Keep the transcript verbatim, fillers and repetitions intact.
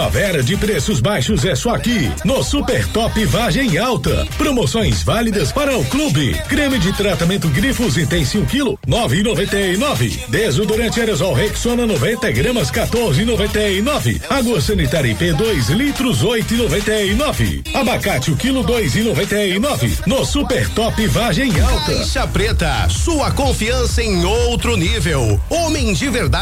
Primavera de preços baixos é só aqui, no Super Top Vargem Alta. Promoções válidas para o clube. Creme de tratamento Grifos Intense um quilo, nove e noventa e nove. Desodorante aerosol Rexona noventa gramas, quatorze e noventa e nove. Água sanitária I P dois litros, oito e noventa e nove. Abacate o quilo, dois e noventa e nove. No Super Top Vargem Alta. Caixa Preta, sua confiança em outro nível. Homem de verdade.